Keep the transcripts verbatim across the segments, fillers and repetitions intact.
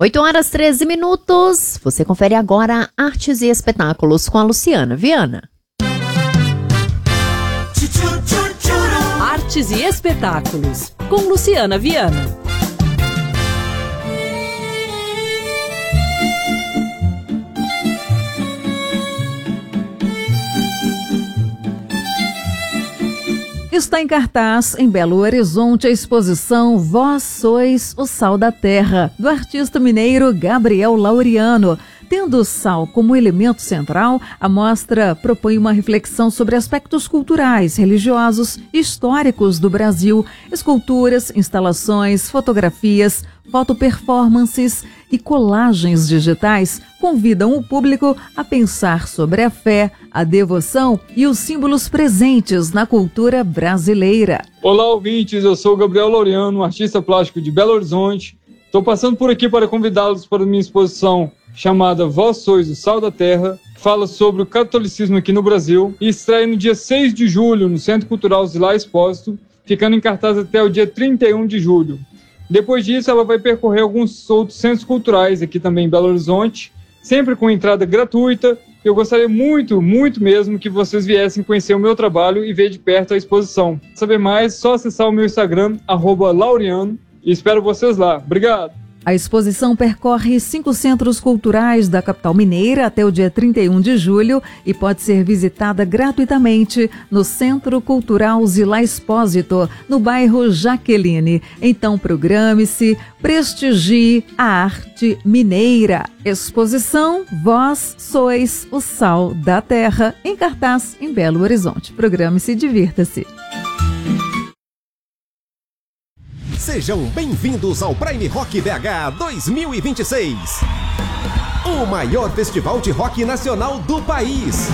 oito horas e treze minutos. Você confere agora Artes e Espetáculos com a Luciana Viana. Artes e Espetáculos com Luciana Viana. Está em cartaz em Belo Horizonte a exposição Vós Sois o Sal da Terra, do artista mineiro Gabriel Laureano. Tendo o sal como elemento central, a mostra propõe uma reflexão sobre aspectos culturais, religiosos e históricos do Brasil, esculturas, instalações, fotografias, fotoperformances e colagens digitais convidam o público a pensar sobre a fé, a devoção e os símbolos presentes na cultura brasileira. Olá, ouvintes, eu sou o Gabriel Laureano, artista plástico de Belo Horizonte. Estou passando por aqui para convidá-los para a minha exposição chamada Vós Sois o Sal da Terra, fala sobre o catolicismo aqui no Brasil e estreia no dia seis de julho no Centro Cultural Zilá Expósito, ficando em cartaz até o dia trinta e um de julho. Depois disso, ela vai percorrer alguns outros centros culturais aqui também em Belo Horizonte, sempre com entrada gratuita. Eu gostaria muito, muito mesmo que vocês viessem conhecer o meu trabalho e ver de perto a exposição. Para saber mais, é só acessar o meu Instagram, arroba Laureano, e espero vocês lá. Obrigado! A exposição percorre cinco centros culturais da capital mineira até o dia trinta e um de julho e pode ser visitada gratuitamente no Centro Cultural Zilá Expósito, no bairro Jaqueline. Então programe-se, prestigie a arte mineira. Exposição Vós Sois o Sal da Terra, em cartaz em Belo Horizonte. Programe-se e divirta-se. Sejam bem-vindos ao Prime Rock B H dois mil e vinte e seis, o maior festival de rock nacional do país.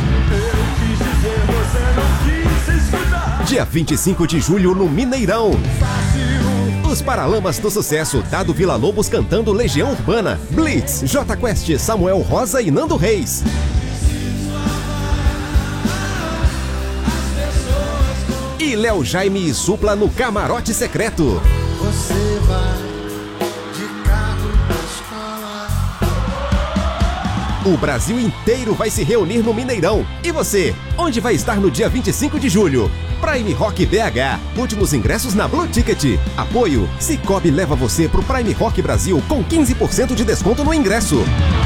Dia vinte e cinco de julho no Mineirão. Os Paralamas do Sucesso, Dado Villa-Lobos cantando Legião Urbana, Blitz, J Quest, Samuel Rosa e Nando Reis. E Léo Jaime e Supla no Camarote Secreto. Você vai de carro pra escola. O Brasil inteiro vai se reunir no Mineirão. E você, onde vai estar no dia vinte e cinco de julho? Prime Rock B H. Últimos ingressos na Blue Ticket. Apoio Cicobi leva você pro Prime Rock Brasil com quinze por cento de desconto no ingresso.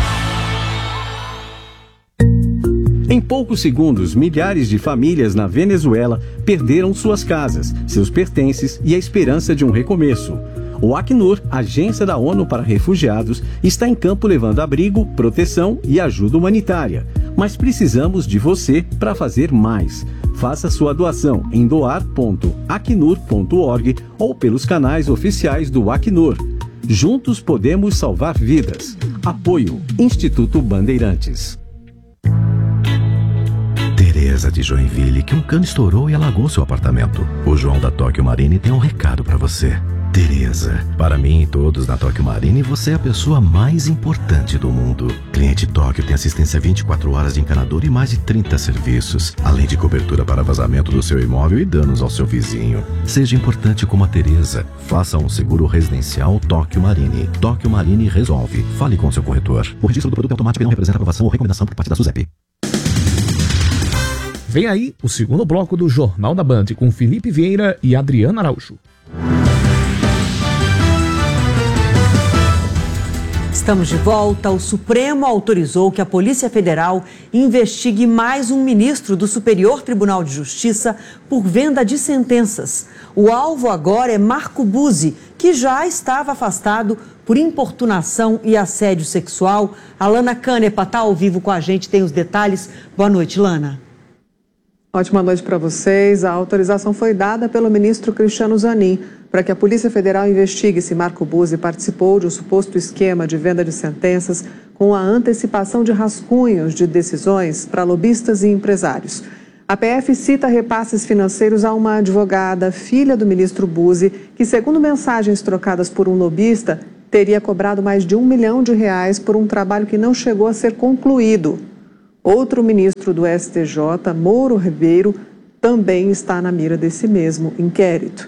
Em poucos segundos, milhares de famílias na Venezuela perderam suas casas, seus pertences e a esperança de um recomeço. O Acnur, agência da ONU para refugiados, está em campo levando abrigo, proteção e ajuda humanitária. Mas precisamos de você para fazer mais. Faça sua doação em doar ponto acnur ponto org ou pelos canais oficiais do Acnur. Juntos podemos salvar vidas. Apoio Instituto Bandeirantes. Tereza de Joinville, que um cano estourou e alagou seu apartamento. O João da Tóquio Marine tem um recado pra você. Tereza, para mim e todos na Tóquio Marine, você é a pessoa mais importante do mundo. Cliente Tóquio tem assistência vinte e quatro horas de encanador e mais de trinta serviços, além de cobertura para vazamento do seu imóvel e danos ao seu vizinho. Seja importante como a Tereza. Faça um seguro residencial Tóquio Marine. Tóquio Marine resolve. Fale com seu corretor. O registro do produto é automático e não representa aprovação ou recomendação por parte da SUSEP. Vem aí o segundo bloco do Jornal da Band com Felipe Vieira e Adriana Araújo. Estamos de volta. O Supremo autorizou que a Polícia Federal investigue mais um ministro do Superior Tribunal de Justiça por venda de sentenças. O alvo agora é Marco Buzzi, que já estava afastado por importunação e assédio sexual. A Lana Canepa está ao vivo com a gente, tem os detalhes. Boa noite, Lana. Ótima noite para vocês. A autorização foi dada pelo ministro Cristiano Zanin para que a Polícia Federal investigue se Marco Buzzi participou de um suposto esquema de venda de sentenças com a antecipação de rascunhos de decisões para lobistas e empresários. A P F cita repasses financeiros a uma advogada, filha do ministro Buzzi, que, segundo mensagens trocadas por um lobista, teria cobrado mais de um milhão de reais por um trabalho que não chegou a ser concluído. Outro ministro do S T J, Mouro Ribeiro, também está na mira desse mesmo inquérito.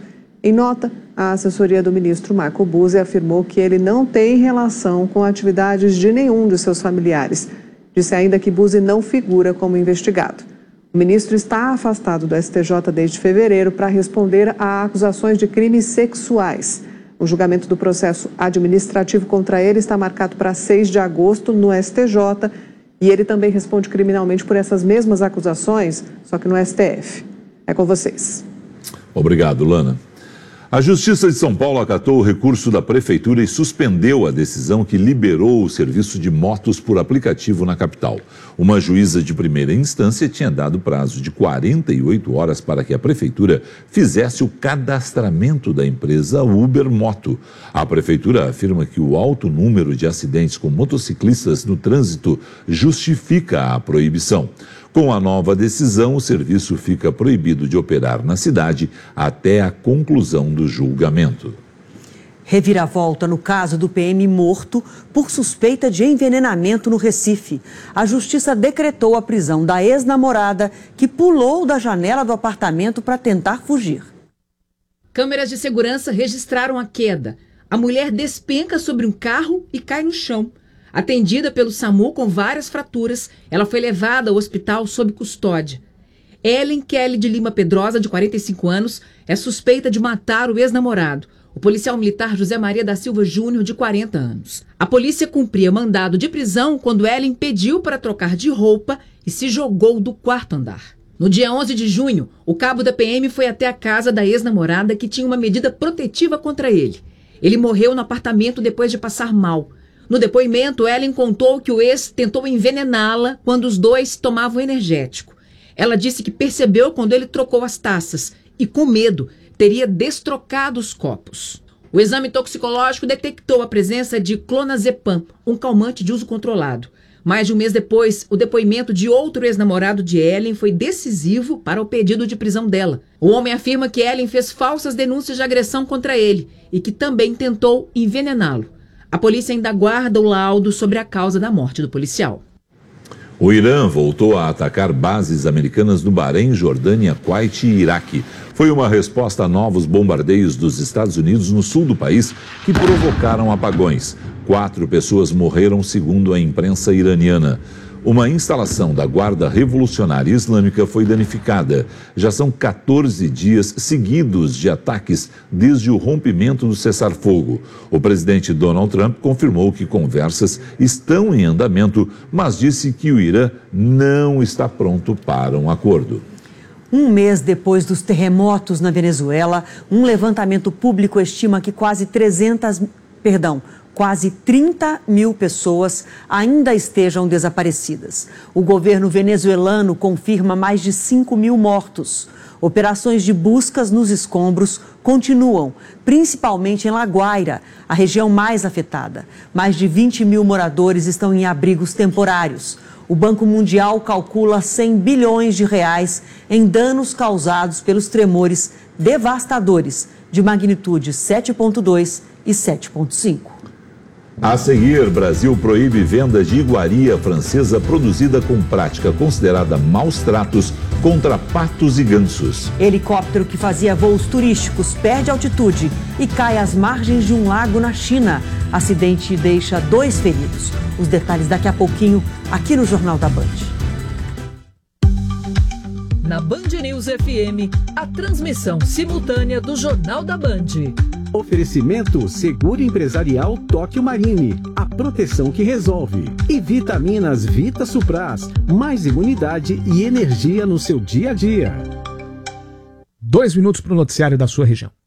Em nota, a assessoria do ministro Marco Buzzi afirmou que ele não tem relação com atividades de nenhum de seus familiares. Disse ainda que Buzzi não figura como investigado. O ministro está afastado do S T J desde fevereiro para responder a acusações de crimes sexuais. O julgamento do processo administrativo contra ele está marcado para seis de agosto no S T J e ele também responde criminalmente por essas mesmas acusações, só que no S T F. É com vocês. Obrigado, Lana. A Justiça de São Paulo acatou o recurso da Prefeitura e suspendeu a decisão que liberou o serviço de motos por aplicativo na capital. Uma juíza de primeira instância tinha dado prazo de quarenta e oito horas para que a Prefeitura fizesse o cadastramento da empresa Uber Moto. A Prefeitura afirma que o alto número de acidentes com motociclistas no trânsito justifica a proibição. Com a nova decisão, o serviço fica proibido de operar na cidade até a conclusão do julgamento. Reviravolta no caso do P M morto por suspeita de envenenamento no Recife. A justiça decretou a prisão da ex-namorada que pulou da janela do apartamento para tentar fugir. Câmeras de segurança registraram a queda. A mulher despenca sobre um carro e cai no chão. Atendida pelo SAMU com várias fraturas, ela foi levada ao hospital sob custódia. Ellen Kelly de Lima Pedrosa, de quarenta e cinco anos, é suspeita de matar o ex-namorado, o policial militar José Maria da Silva Júnior, de quarenta anos. A polícia cumpria mandado de prisão quando Ellen pediu para trocar de roupa e se jogou do quarto andar. No dia onze de junho, o cabo da P M foi até a casa da ex-namorada que tinha uma medida protetiva contra ele. Ele morreu no apartamento depois de passar mal. No depoimento, Ellen contou que o ex tentou envenená-la quando os dois tomavam energético. Ela disse que percebeu quando ele trocou as taças e, com medo, teria destrocado os copos. O exame toxicológico detectou a presença de clonazepam, um calmante de uso controlado. Mais de um mês depois, o depoimento de outro ex-namorado de Ellen foi decisivo para o pedido de prisão dela. O homem afirma que Ellen fez falsas denúncias de agressão contra ele e que também tentou envenená-lo. A polícia ainda aguarda o laudo sobre a causa da morte do policial. O Irã voltou a atacar bases americanas no Bahrein, Jordânia, Kuwait e Iraque. Foi uma resposta a novos bombardeios dos Estados Unidos no sul do país que provocaram apagões. Quatro pessoas morreram, segundo a imprensa iraniana. Uma instalação da Guarda Revolucionária Islâmica foi danificada. Já são quatorze dias seguidos de ataques desde o rompimento do cessar-fogo. O presidente Donald Trump confirmou que conversas estão em andamento, mas disse que o Irã não está pronto para um acordo. Um mês depois dos terremotos na Venezuela, um levantamento público estima que quase trezentas, perdão, quase trinta mil pessoas ainda estejam desaparecidas. O governo venezuelano confirma mais de cinco mil mortos. Operações de buscas nos escombros continuam, principalmente em La Guaira, a região mais afetada. Mais de vinte mil moradores estão em abrigos temporários. O Banco Mundial calcula cem bilhões de reais em danos causados pelos tremores devastadores de magnitude sete ponto dois e sete ponto cinco. A seguir, Brasil proíbe venda de iguaria francesa produzida com prática considerada maus tratos contra patos e gansos. Helicóptero que fazia voos turísticos perde altitude e cai às margens de um lago na China. Acidente deixa dois feridos. Os detalhes daqui a pouquinho, aqui no Jornal da Band. Na Band News F M, a transmissão simultânea do Jornal da Band. Oferecimento Seguro Empresarial Tóquio Marine, a proteção que resolve. E Vitaminas Vita Supras, mais imunidade e energia no seu dia a dia. Dois minutos para o noticiário da sua região.